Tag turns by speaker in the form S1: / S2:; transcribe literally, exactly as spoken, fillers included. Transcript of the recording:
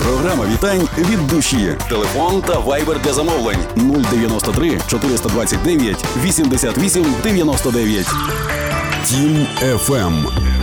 S1: Програма вітань від душі. Телефон та вайбер для замовлень нуль дев'яносто три чотириста двадцять дев'ять вісімдесят вісім дев'яносто дев'ять. Тім еф ем.